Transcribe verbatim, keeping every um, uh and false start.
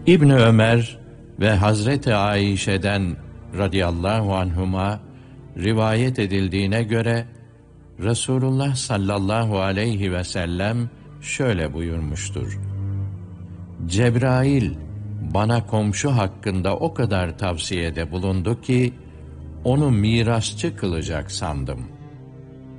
İbni Ömer ve Hazreti Ayşe'den radıyallahu anhuma rivayet edildiğine göre Resulullah sallallahu aleyhi ve sellem şöyle buyurmuştur: Cebrail bana komşu hakkında o kadar tavsiyede bulundu ki onu mirasçı kılacak sandım.